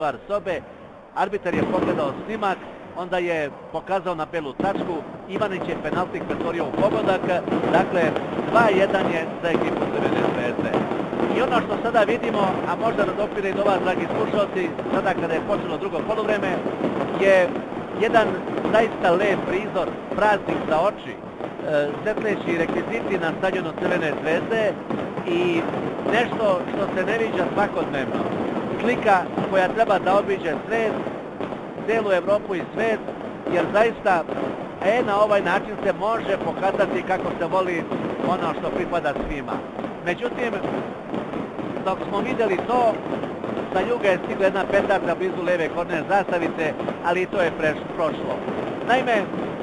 sobe, arbitar je pogledao snimak, onda je pokazao na belu tačku, Ivanić je penaltik pretvorio u pogodak, dakle 2:1 je za ekipu Crvene Zvezde. I ono što sada vidimo, a možda nadopire i do vas, dragi slušalci, sada kada je počelo drugo poluvreme, je jedan zaista lep prizor, praznik za oči, svetleći rekviziti na stadionu Crvene Zvezde i nešto što se ne viđa svakodnevno. Slika koja treba da obiđe svet, celu Evropu i svet, jer zaista na ovaj način se može pokazati kako se voli ono što pripada svima. Međutim, dok smo vidjeli to, sa juga je stigla jedna petarda blizu leve kornerne zastavice, ali i to je prošlo. Naime,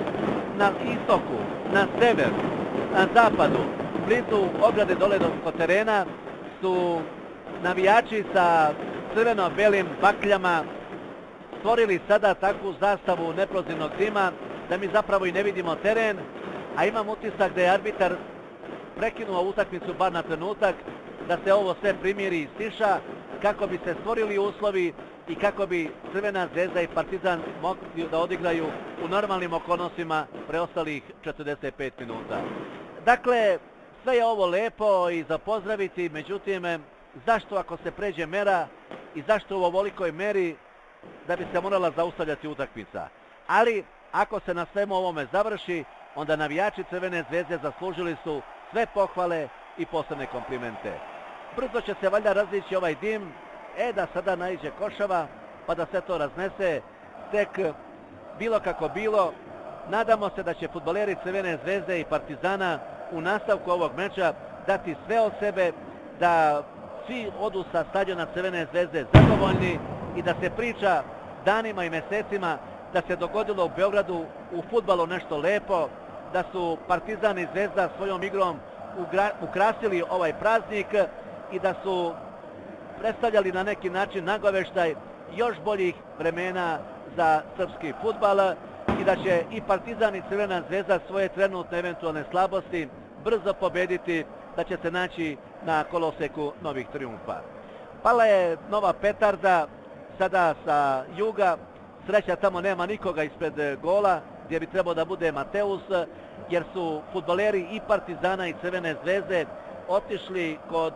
na istoku, na severu, na zapadu, blizu ograde dole kod terena, su navijači sa crveno-belim bakljama stvorili sada takvu zastavu neprozirnog dima da mi zapravo i ne vidimo teren, a imam utisak da je arbitar prekinuo utakmicu bar na trenutak, da se ovo sve primiri i stiša, kako bi se stvorili uslovi i kako bi Crvena Zvezda i Partizan mogli da odigraju u normalnim okolnostima preostalih 45 minuta. Dakle, sve je ovo lepo i za pozdraviti, međutim, zašto ako se pređe mera i zašto u ovolikoj meri da bi se morala zaustavljati utakmica? Ali, ako se na svemu ovome završi, onda navijači Crvene Zvezde zaslužili su sve pohvale i posebne komplimente. Brzo će se valjda razlići ovaj dim, da sada naiđe košava, pa da sve to raznese. Tek bilo kako bilo, nadamo se da će fudbaleri Crvene Zvezde i Partizana u nastavku ovog meča dati sve od sebe, da svi odu sa stadiona Crvene Zvezde zadovoljni i da se priča danima i mesecima da se dogodilo u Beogradu u fudbalu nešto lepo, da su Partizan i Zvezda svojom igrom ukrasili ovaj praznik i da su predstavljali na neki način nagoveštaj još boljih vremena za srpski fudbal i da će i Partizan i Crvena Zvezda svoje trenutne eventualne slabosti brzo pobediti, da će se naći na koloseku novih trijumfa. Pala je nova petarda, sada sa juga, sreća tamo nema nikoga ispred gola, gdje bi trebao da bude Mateus, jer su fudbaleri i Partizana i Crvene Zvezde otišli kod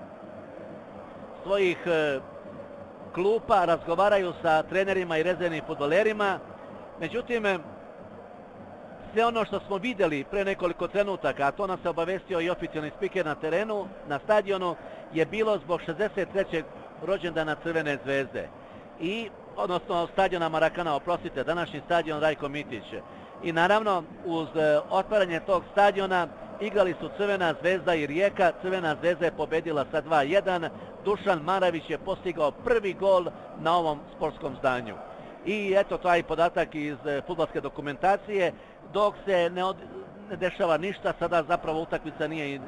svojih klupa, razgovaraju sa trenerima i rezervnim fudbalerima. Međutim, sve ono što smo vidjeli pre nekoliko trenutaka, a to nam se obavestio i oficijalni spiker na terenu, na stadionu, je bilo zbog 63. rođendana Crvene Zvezde. Odnosno stadiona Marakana, oprostite, današnji stadion Rajko Mitić. I naravno, uz otvaranje tog stadiona igrali su Crvena Zvezda i Rijeka. Crvena Zvezda je pobedila sa 2:1. Dušan Maravić je postigao prvi gol na ovom sportskom zdanju. I eto taj podatak iz fudbalske dokumentacije. Dok se ne dešava ništa, sada zapravo utakmica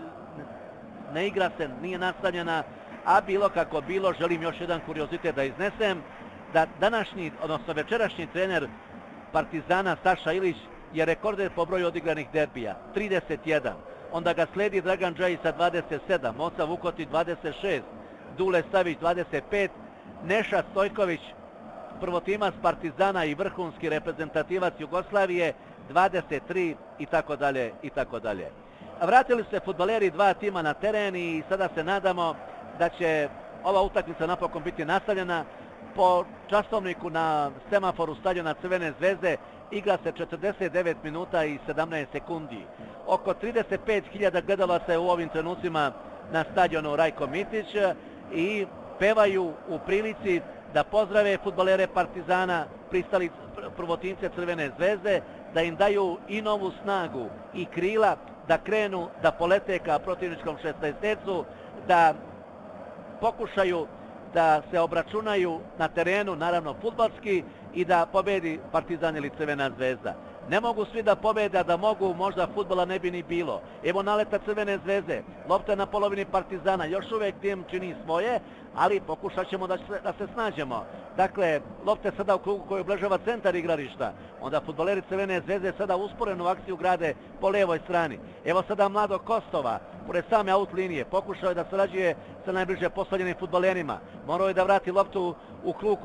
ne igra se, nije nastavljena, a bilo kako bilo, želim još jedan kuriozitet da iznesem, da današnji, odnosno večerašnji trener Partizana Saša Ilić je rekorder po broju odigranih derbija, 31. Onda ga sledi Dragan Džajić sa 27, Moca Vukoti 26, Dule Savić 25, Neša Stojković, prvotimac Partizana i vrhunski reprezentativac Jugoslavije, 23 i tako dalje i tako dalje. Vratili se fudbaleri dva tima na teren i sada se nadamo da će ova utakmica napokon biti nastavljena. Po časovniku na semaforu stadiona Crvene Zvezde igra se 49 minuta i 17 sekundi. Oko 35.000 gledalaca je u ovim trenucima na stadionu Rajko Mitić i pevaju u prilici da pozdrave fudbalere Partizana, pristali prvotimce Crvene Zvezde, da im daju i novu snagu i krila, da krenu, da polete ka protivničkom 16-tercu, da pokušaju da se obračunaju na terenu, naravno fudbalski, i da pobedi Partizan ili Crvena Zvezda. Ne mogu svi da pobede, a da mogu, možda fudbala ne bi ni bilo. Evo naleta Crvene Zvezde, lopta na polovini Partizana, još uvijek tim čini svoje, ali pokušat ćemo da se snađemo. Dakle, lopte sada u krugu koji obležava centar igrališta, onda fudbaleri Crvene Zvezde sada usporenu akciju grade po levoj strani. Evo sada Mlado Kostova, pored same out linije, pokušao je da sarađuje sa najbliže postavljenim fudbalerima, morao je da vrati loptu u krug